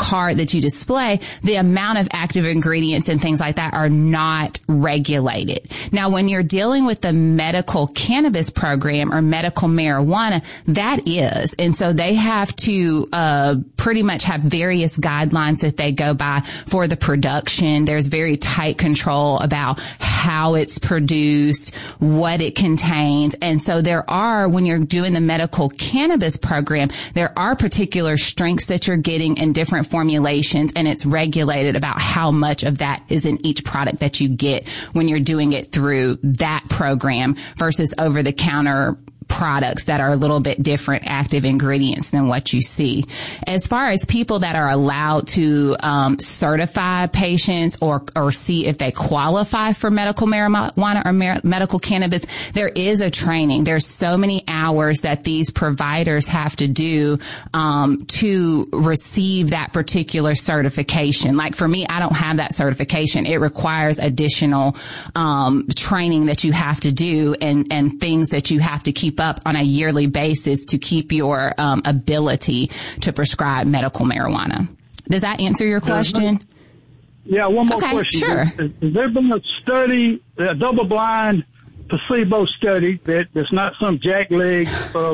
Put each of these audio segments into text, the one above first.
card that you display, the amount of active ingredients and things like that are not regulated. Now, when you're dealing with the medical cannabis program or medical marijuana, that is. And so they have to pretty much have various guidelines that they go by for the production. There's very tight control about how it's produced, what it contains. And so there are, when you're doing the medical cannabis program, there are particular strengths that you're getting in different formulations, and it's regulated about how much of that is in each product that you get when you're doing it through that program versus over-the-counter products that are a little bit different active ingredients than what you see. As far as people that are allowed to certify patients or see if they qualify for medical marijuana or medical cannabis, there is a training. There's so many hours that these providers have to do to receive that particular certification. Like for me, I don't have that certification. It requires additional training that you have to do and things that you have to keep up on a yearly basis to keep your ability to prescribe medical marijuana. Does that answer your question? Yeah, one more question. Sure. Has there been a study, a double-blind placebo study that's not some jackleg,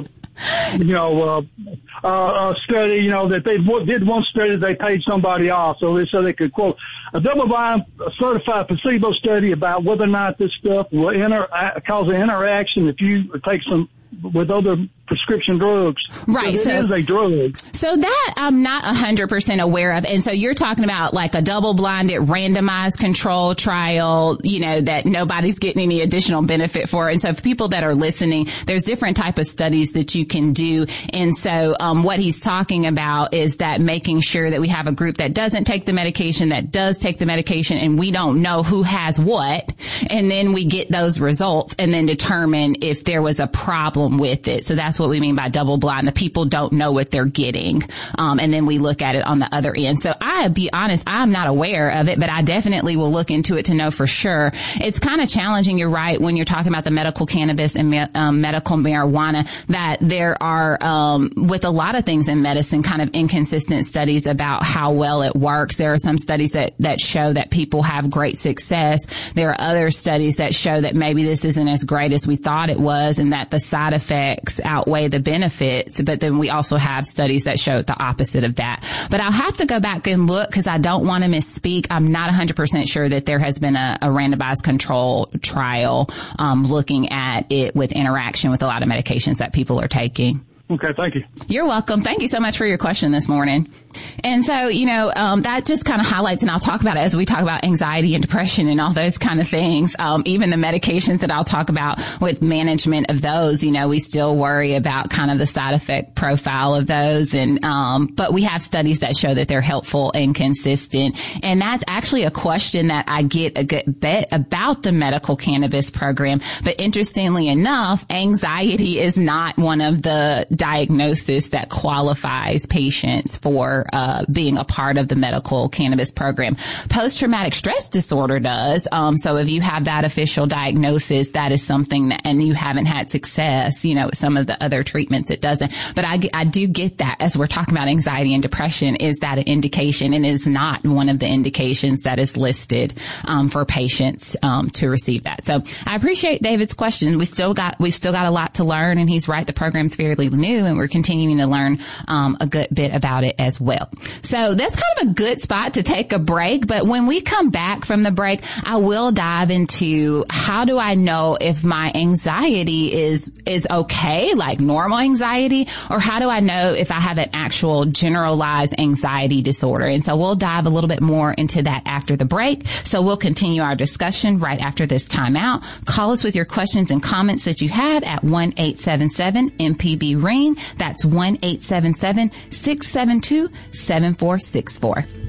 study, that they did one study, they paid somebody off so they could quote a double-blind certified placebo study about whether or not this stuff will cause an interaction if you take some with other prescription drugs. Right. So it is a drug. So that I'm not 100% aware of. And so you're talking about like a double-blinded randomized control trial, that nobody's getting any additional benefit for. And so for people that are listening, there's different type of studies that you can do. And so what he's talking about is that making sure that we have a group that doesn't take the medication, that does take the medication, and we don't know who has what. And then we get those results and then determine if there was a problem with it. So that's what we mean by double blind. The people don't know what they're getting. And then we look at it on the other end. So I'll be honest, I'm not aware of it, but I definitely will look into it to know for sure. It's kind of challenging. You're right. When you're talking about the medical cannabis and medical marijuana, that there are, with a lot of things in medicine, kind of inconsistent studies about how well it works. There are some studies that show that people have great success. There are other studies that show that maybe this isn't as great as we thought it was and that the side effects outweigh the benefits. But then we also have studies that show the opposite of that. But I'll have to go back and look because I don't want to misspeak. I'm not 100% sure that there has been a randomized control trial looking at it with interaction with a lot of medications that people are taking. Okay, thank you. You're welcome. Thank you so much for your question this morning. And so, that just kind of highlights, and I'll talk about it as we talk about anxiety and depression and all those kind of things. Even the medications that I'll talk about with management of those, we still worry about kind of the side effect profile of those. And, but we have studies that show that they're helpful and consistent. And that's actually a question that I get a good bit about the medical cannabis program. But interestingly enough, anxiety is not one of the diagnosis that qualifies patients for being a part of the medical cannabis program. Post-traumatic stress disorder does. So if you have that official diagnosis, that is something that, and you haven't had success, with some of the other treatments, it doesn't. But I do get that as we're talking about anxiety and depression, is that an indication, and is not one of the indications that is listed for patients to receive that. So I appreciate David's question. We've still got a lot to learn, and he's right. The program's fairly new, and we're continuing to learn a good bit about it as well. So that's kind of a good spot to take a break. But when we come back from the break, I will dive into how do I know if my anxiety is okay, like normal anxiety, or how do I know if I have an actual generalized anxiety disorder? And so we'll dive a little bit more into that after the break. So we'll continue our discussion right after this timeout. Call us with your questions and comments that you have at 1-877-MPB-RING. That's 1-877-672-7464.